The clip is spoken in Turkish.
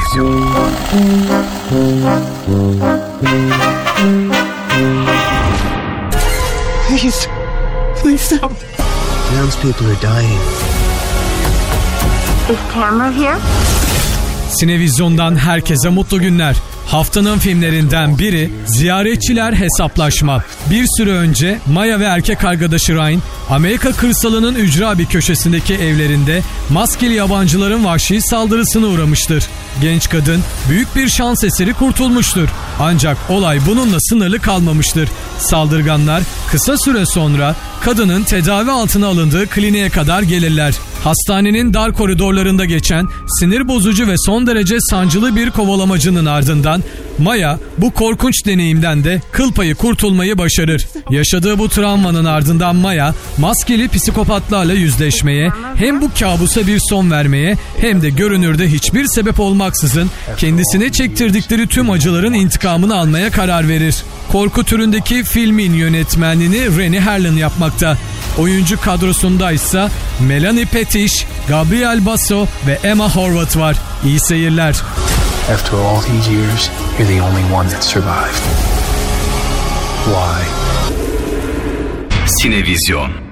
Please stop. Townspeople are dying. Is Tamara here? Sinevizyon'dan herkese mutlu günler. Haftanın filmlerinden biri Ziyaretçiler Hesaplaşma. Bir süre önce Maya ve erkek arkadaşı Ryan, Amerika kırsalının ücra bir köşesindeki evlerinde maskeli yabancıların vahşi saldırısına uğramıştır. Genç kadın büyük bir şans eseri kurtulmuştur. Ancak olay bununla sınırlı kalmamıştır. Saldırganlar kısa süre sonra kadının tedavi altına alındığı kliniğe kadar gelirler. Hastanenin dar koridorlarında geçen sinir bozucu ve son derece sancılı bir kovalamacının ardından Maya bu korkunç deneyimden de kıl payı kurtulmayı başarır. Yaşadığı bu travmanın ardından Maya maskeli psikopatlarla yüzleşmeye, hem bu kabusa bir son vermeye hem de görünürde hiçbir sebep olmaksızın kendisine çektirdikleri tüm acıların intikamını almaya karar verir. Korku türündeki filmin yönetmenliğini Rennie Harlin yapmakta. Oyuncu kadrosunda ise Melanie Pettish, Gabriel Basso ve Emma Horvath var. İyi seyirler. After all these years, you're the only one that survived. Why? Sinevizyon.